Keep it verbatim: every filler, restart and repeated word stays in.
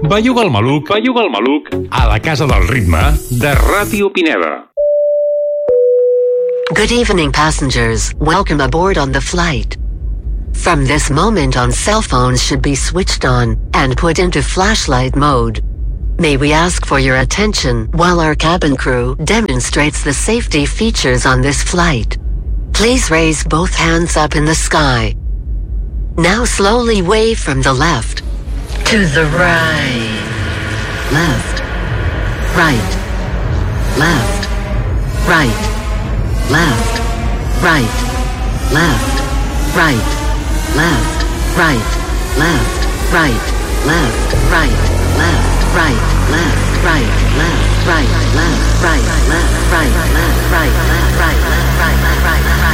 Belluga el maluc, belluga el maluc, a la Casa del Ritme de Ràdio Pineda. Good evening, passengers. Welcome aboard on the flight. From this moment on, cell phones should be switched on and put into flashlight mode. May we ask for your attention while our cabin crew demonstrates the safety features on this flight. Please raise both hands up in the sky. Now slowly wave from the left to the right. Left. Right. Left. Right. Left. Right. Left. Right. Left. Right. Left. Right. Left. Right. Left. Right. Left. Right. Left. Right. Left. Right. Left. Right. Left. Right. Left. Right. Left. Right.